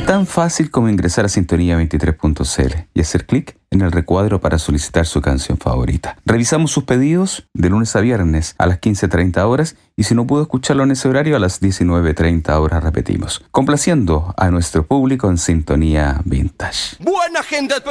Tan fácil como ingresar a sintonía23.cl y hacer clic en el recuadro para solicitar su canción favorita. Revisamos sus pedidos de lunes a viernes a las 15:30 horas y si no pudo escucharlo en ese horario, a las 19:30 horas repetimos, complaciendo a nuestro público en Sintonía Vintage. Buena gente.